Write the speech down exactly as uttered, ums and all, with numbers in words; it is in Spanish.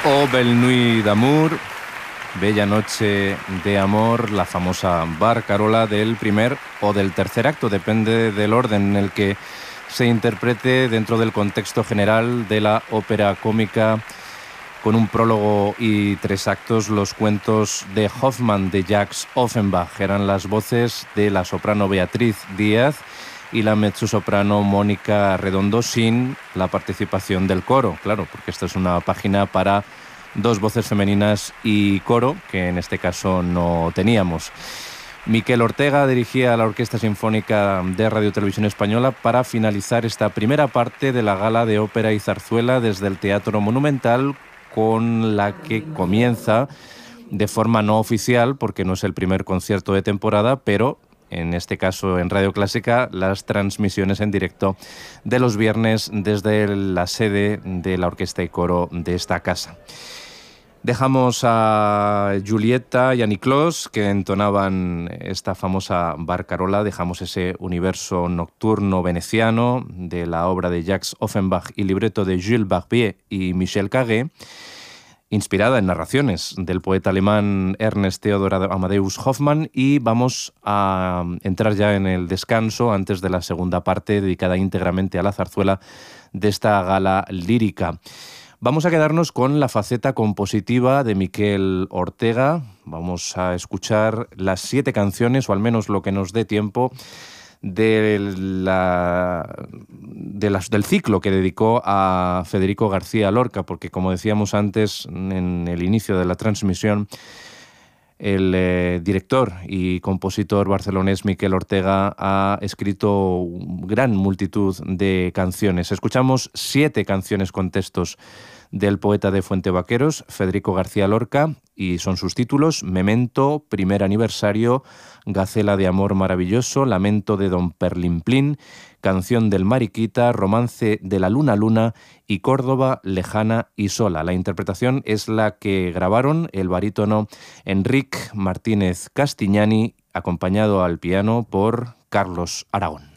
O Belle Nuit d'amour, Bella Noche de Amor, la famosa barcarola del primer o del tercer acto, depende del orden en el que se interprete dentro del contexto general de la ópera cómica, con un prólogo y tres actos. Los cuentos de Hoffmann de Jacques Offenbach eran las voces de la soprano Beatriz Díaz y la mezzosoprano Mónica Redondo, sin la participación del coro, claro, porque esta es una página para dos voces femeninas y coro, que en este caso no teníamos. Miquel Ortega dirigía la Orquesta Sinfónica de Radio Televisión Española para finalizar esta primera parte de la gala de ópera y zarzuela desde el Teatro Monumental, con la que comienza de forma no oficial, porque no es el primer concierto de temporada, pero en este caso en Radio Clásica, las transmisiones en directo de los viernes desde la sede de la orquesta y coro de esta casa. Dejamos a Giulietta y a Niclós, que entonaban esta famosa barcarola. Dejamos ese universo nocturno veneciano de la obra de Jacques Offenbach y libreto de Jules Barbier y Michel Carré, inspirada en narraciones del poeta alemán Ernst Theodor Amadeus Hoffmann, y vamos a entrar ya en el descanso antes de la segunda parte dedicada íntegramente a la zarzuela de esta gala lírica. Vamos a quedarnos con la faceta compositiva de Miquel Ortega. Vamos a escuchar las siete canciones, o al menos lo que nos dé tiempo, de la, de las, del ciclo que dedicó a Federico García Lorca, porque, como decíamos antes en el inicio de la transmisión, el eh, director y compositor barcelonés Miquel Ortega ha escrito gran multitud de canciones. Escuchamos siete canciones con textos del poeta de Fuentevaqueros, Federico García Lorca, y son sus títulos: Memento, Primer Aniversario, Gacela de Amor Maravilloso, Lamento de Don Perlimplín, Canción del Mariquita, Romance de la Luna Luna y Córdoba Lejana y Sola. La interpretación es la que grabaron el barítono Enric Martínez Castiñani, acompañado al piano por Carlos Aragón.